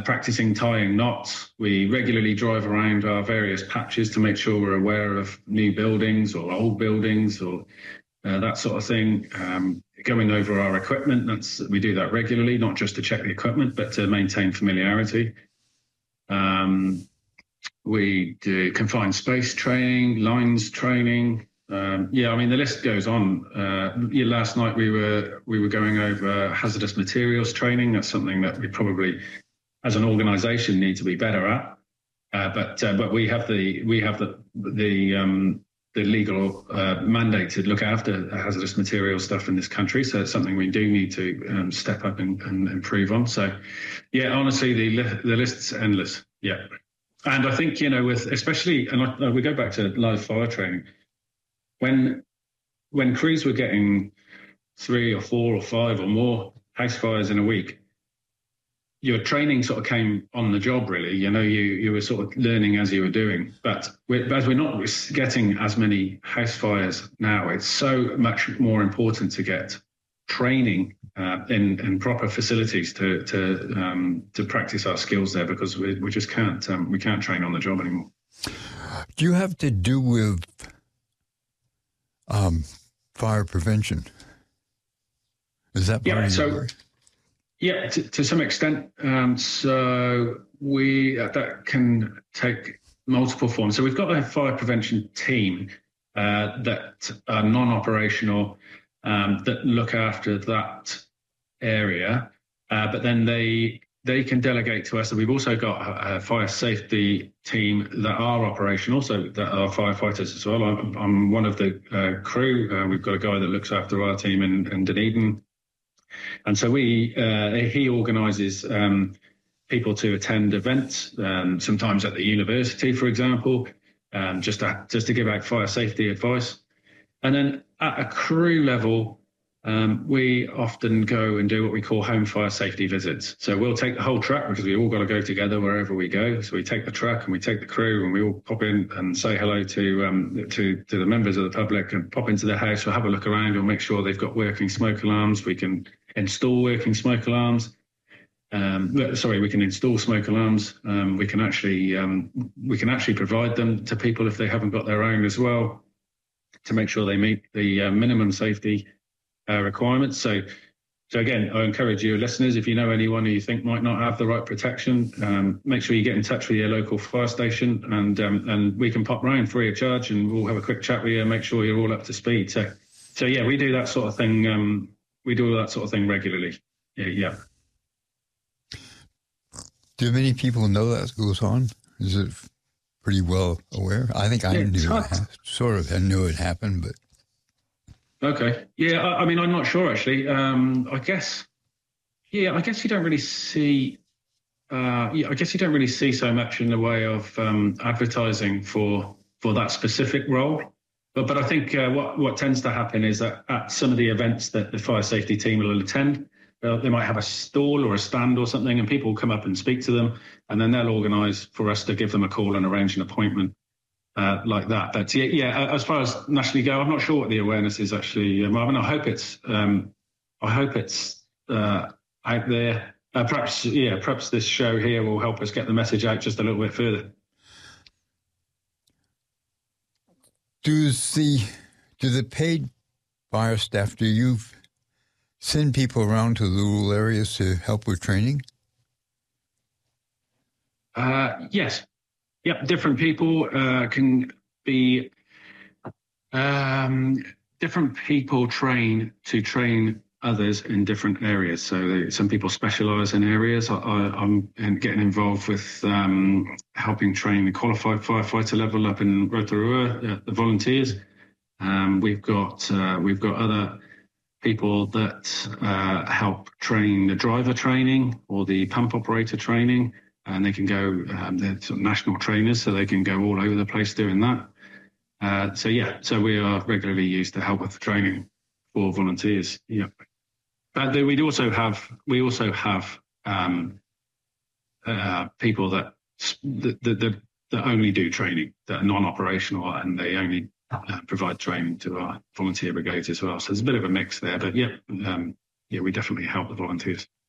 practicing tying knots. We regularly drive around our various patches to make sure we're aware of new buildings or old buildings or that sort of thing. Going over our equipment, we do that regularly, not just to check the equipment, but to maintain familiarity. We do confined space training, lines training. The list goes on. Last night we were going over hazardous materials training. That's something that we probably, as an organisation, need to be better at. But we have the legal mandate to look after hazardous material stuff in this country. So it's something we do need to step up and improve on. So, honestly, the list's endless. Yeah. And I think, we go back to live fire training. When crews were getting 3 or 4 or 5 or more house fires in a week, your training sort of came on the job, really. You were sort of learning as you were doing. But as we're not getting as many house fires now, it's so much more important to get training in proper facilities to practice our skills there, because we just can't train on the job anymore. Do you have to do with fire prevention? Is that part of your work? Yeah, to some extent. So that can take multiple forms. So we've got a fire prevention team that are non-operational, that look after that area, but then they can delegate to us. And we've also got a fire safety team that are operational, so that are firefighters as well. I'm one of the crew. We've got a guy that looks after our team in Dunedin. And so he organises people to attend events, sometimes at the university, for example, just to give out fire safety advice. And then at a crew level, we often go and do what we call home fire safety visits. So we'll take the whole truck, because we all got to go together wherever we go. So we take the truck and we take the crew, and we all pop in and say hello to the members of the public, and pop into their house. We'll have a look around. We'll make sure they've got working smoke alarms. We can install working smoke alarms. We can install smoke alarms. We can actually provide them to people if they haven't got their own as well, to make sure they meet the minimum safety requirements. So again, I encourage you listeners, if you know anyone who you think might not have the right protection, make sure you get in touch with your local fire station, and we can pop round free of charge, and we'll have a quick chat with you and make sure you're all up to speed. So yeah, we do that sort of thing. We do that sort of thing regularly. Yeah. Do many people know that goes on? Is it pretty well aware? I think I knew it happened, but. Okay. Yeah, I'm not sure, actually. I guess you don't really see. I guess you don't really see so much in the way of advertising for that specific role. But I think what tends to happen is that at some of the events that the fire safety team will attend, they might have a stall or a stand or something, and people will come up and speak to them, and then they'll organise for us to give them a call and arrange an appointment. Like that. But as far as nationally go, I'm not sure what the awareness is actually. I hope it's out there. Perhaps this show here will help us get the message out just a little bit further. Do the paid fire staff, do you send people around to the rural areas to help with training? Yes. Yep, different people can be different people train others in different areas. So some people specialise in areas. I'm getting involved with helping train the qualified firefighter level up in Rotorua, the volunteers. We've got other people that help train the driver training or the pump operator training. And they can go, they're sort of national trainers, so they can go all over the place doing that. So we are regularly used to help with the training for volunteers. Yeah, but we also have people that only do training, that are non-operational, and they only provide training to our volunteer brigades as well. So there's a bit of a mix there, but we definitely help the volunteers.